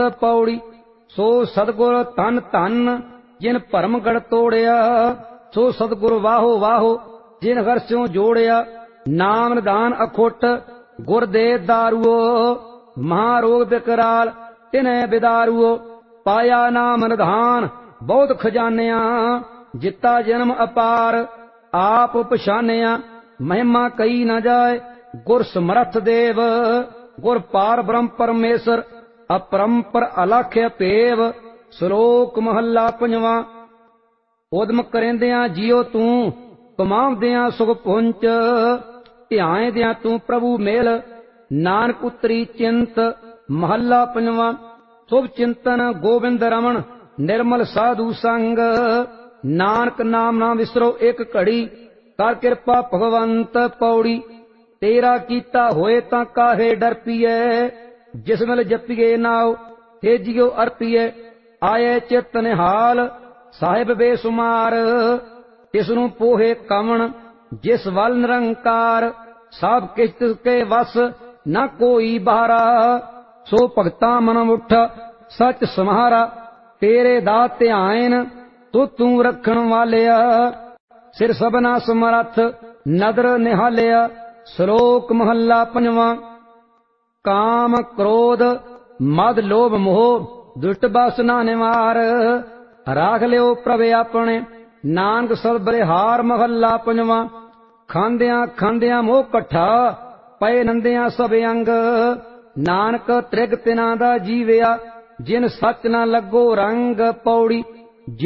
पौड़ी सो सतगुर धन धन जिन भरम गढ़ तोड़िया। सो सतगुर वाहो वाहो जिन हर स्यों जोड़िया। नाम निधान अखुट गुर दे दारुओ। महारोग विकराल तिन्हें बिदारुओ। पाया नाम निधान बहुत खजानिया। जिता जन्म अपार आप पछानिया। महिमा कही न जाए गुर समर्थ देव। गुर पार ब्रह्म परमेश्वर अपरंपर अलख अपेव। श्लोक महला पंजवा। उदम करेंदियां जियो तू कमावदियां सुख पुंच। ध्याएंदियां तू प्रभु मेल नानक उतरी चिंत। महला पंजवा। शुभ चिंतन गोविंद रमन निर्मल साधु संग। नानक नाम ना विसरो एक घड़ी कर कृपा भगवंत। पौड़ी तेरा कीता होए तां काहे डर पीए। जिस मिल जपीए नाव तेजियो अर्पीए। आए चित निहाल साहिब बेसुमार। तिसनू पोहे कमन जिस वल निरंकार। सब किश तिसके वस न कोई बाहरा। सो भगता मन उठ सच समारा। तेरे दात ध्यान तू रखण वालिया। सिर सबना समरथ नदर निहालिया। श्लोक महला पंजवा। काम क्रोध मद लोभ मोह दुष्ट बासना निवार। राख लियो प्रभ अपने नानक सद बलिहार। महला पंजवा। खांदियां खांदियां मोह कट्ठा पए नंदियां सब अंग। नानक त्रिग तिना दा जीविया जिन सच न लगो रंग। पौड़ी